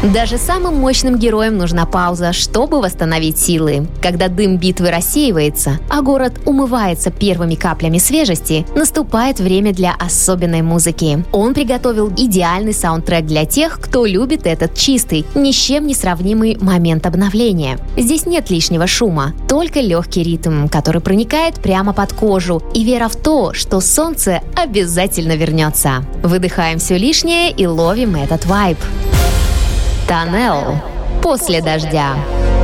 Даже самым мощным героям нужна пауза, чтобы восстановить силы. Когда дым битвы рассеивается, а город умывается первыми каплями свежести, наступает время для особенной музыки. Он приготовил идеальный саундтрек для тех, кто любит этот чистый, ни с чем не сравнимый момент обновления. Здесь нет лишнего шума, только легкий ритм, который проникает прямо под кожу, и вера в то, что солнце обязательно вернется. Выдыхаем все лишнее и ловим этот вайб. Тоннель после дождя.